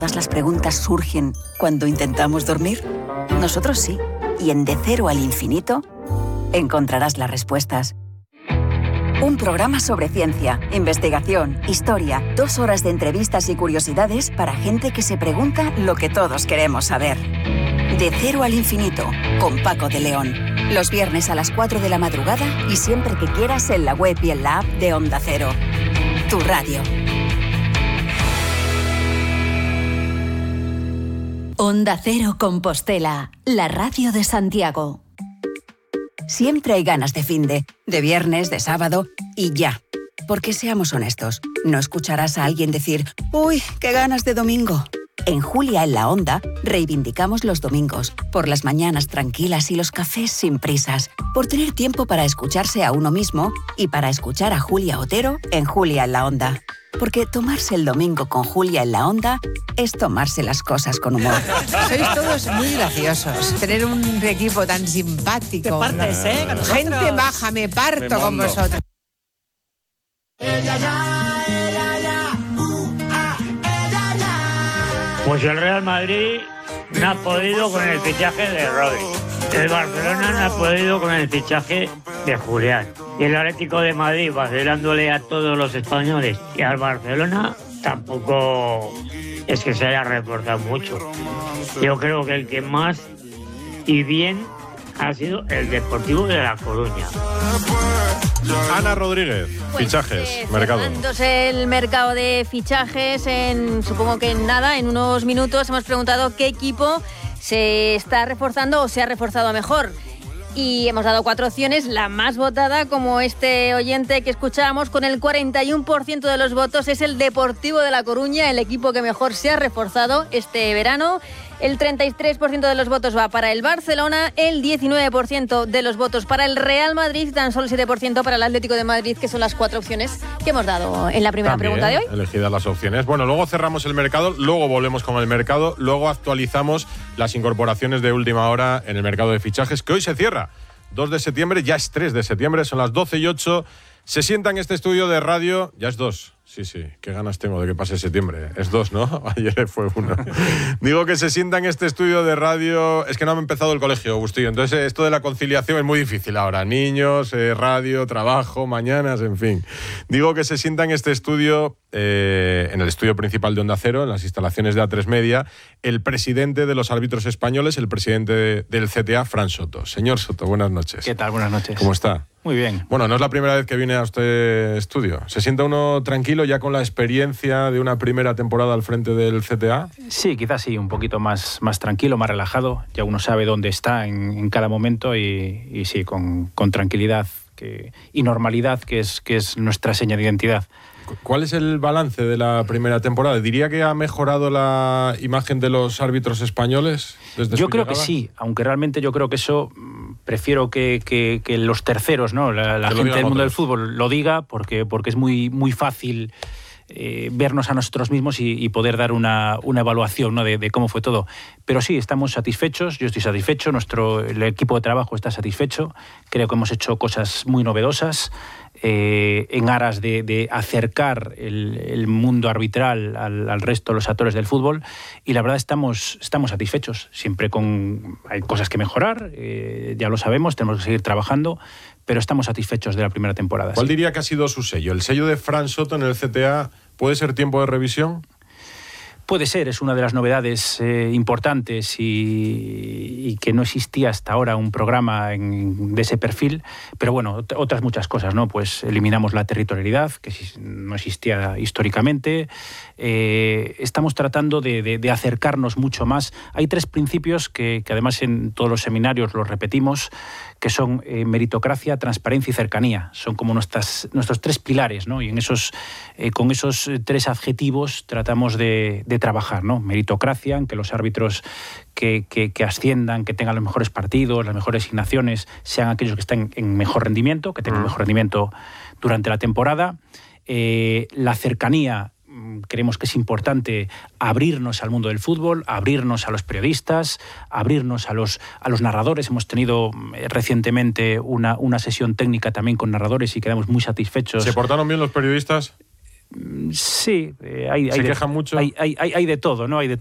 Todas las preguntas surgen cuando intentamos dormir. Nosotros sí. Y en De Cero al Infinito encontrarás las respuestas. Un programa sobre ciencia, investigación, historia, 2 horas de entrevistas y curiosidades para gente que se pregunta lo que todos queremos saber. De Cero al Infinito, con Paco de León. Los viernes a las 4 de la madrugada y siempre que quieras en la web y en la app de Onda Cero. Tu radio. Onda Cero Compostela, la radio de Santiago. Siempre hay ganas de finde, de viernes, de sábado y ya. Porque seamos honestos, no escucharás a alguien decir «Uy, qué ganas de domingo». En Julia en la Onda reivindicamos los domingos, por las mañanas tranquilas y los cafés sin prisas, por tener tiempo para escucharse a uno mismo y para escuchar a Julia Otero en Julia en la Onda. Porque tomarse el domingo con Julia en la Onda es tomarse las cosas con humor. Sois todos muy graciosos. Tener un equipo tan simpático. Te partes, ¿eh? Con nosotros. Gente baja, me parto con vosotros. Pues el Real Madrid no ha podido con el fichaje de Rodri. El Barcelona no ha podido con el fichaje de Julián. Y el Atlético de Madrid, vacilándole a todos los españoles y al Barcelona, tampoco es que se haya reforzado mucho. Yo creo que el que más y bien ha sido el Deportivo de La Coruña. Ana Rodríguez, fichajes, mercado. Entonces, el mercado de fichajes, supongo que en unos minutos hemos preguntado qué equipo se está reforzando o se ha reforzado mejor. Y hemos dado 4 opciones, la más votada, como este oyente que escuchábamos, con el 41% de los votos, es el Deportivo de La Coruña, el equipo que mejor se ha reforzado este verano. El 33% de los votos va para el Barcelona, el 19% de los votos para el Real Madrid y tan solo el 7% para el Atlético de Madrid, que son las 4 opciones que hemos dado en la primera pregunta de hoy. Elegidas las opciones. Bueno, luego cerramos el mercado, luego volvemos con el mercado, luego actualizamos las incorporaciones de última hora en el mercado de fichajes, que hoy se cierra. 2 de septiembre, ya es 3 de septiembre, son las 12:08. Se sienta en este estudio de radio, ya es 2. Sí, qué ganas tengo de que pase septiembre. Es 2, ¿no? Ayer fue 1. Digo que se sienta en este estudio de radio. Es que no ha empezado el colegio, Agustín. Entonces esto de la conciliación es muy difícil ahora. Niños, radio, trabajo, mañanas, en fin. Digo que se sienta en este estudio, en el estudio principal de Onda Cero, en las instalaciones de A3 Media, el presidente de los árbitros españoles, el presidente del CTA, Fran Soto. Señor Soto, buenas noches. ¿Qué tal? Buenas noches. ¿Cómo está? Muy bien. Bueno, no es la primera vez que viene a este estudio. ¿Se sienta uno tranquilo ya con la experiencia de una primera temporada al frente del CTA? Sí, quizás sí, un poquito más tranquilo, más relajado. Ya uno sabe dónde está en cada momento y sí, con tranquilidad y normalidad, que es nuestra seña de identidad. ¿Cuál es el balance de la primera temporada? ¿Diría que ha mejorado la imagen de los árbitros españoles desde Yo su creo llegada? que sí, aunque realmente yo creo que eso prefiero que los terceros, ¿no? La gente del mundo del fútbol lo diga, porque es muy fácil vernos a nosotros mismos y poder dar una evaluación, ¿no? de cómo fue todo. Pero sí, estamos satisfechos, yo estoy satisfecho, el equipo de trabajo está satisfecho, creo que hemos hecho cosas muy novedosas en aras de acercar el mundo arbitral al resto de los actores del fútbol, y la verdad estamos satisfechos, siempre hay cosas que mejorar, ya lo sabemos, tenemos que seguir trabajando, pero estamos satisfechos de la primera temporada. ¿Cuál sí. diría que ha sido su sello? ¿El sello de Fran Soto en el CTA puede ser tiempo de revisión? Puede ser, es una de las novedades importantes y que no existía hasta ahora un programa de ese perfil, pero bueno, otras muchas cosas, ¿no? Pues eliminamos la territorialidad, que no existía históricamente, estamos tratando de acercarnos mucho más. Hay 3 principios que además en todos los seminarios los repetimos, que son meritocracia, transparencia y cercanía. Son como nuestros 3 pilares, ¿no? Y con esos 3 adjetivos tratamos de trabajar, ¿no? Meritocracia, en que los árbitros que asciendan, que tengan los mejores partidos, las mejores asignaciones, sean aquellos que estén en mejor rendimiento, que tengan mejor rendimiento durante la temporada. La cercanía, creemos que es importante abrirnos al mundo del fútbol, abrirnos a los periodistas, abrirnos a los narradores. Hemos tenido recientemente una sesión técnica también con narradores y quedamos muy satisfechos. ¿Se portaron bien los periodistas? Sí, hay ¿Se quejan mucho? Hay de todo, ¿no? Hay de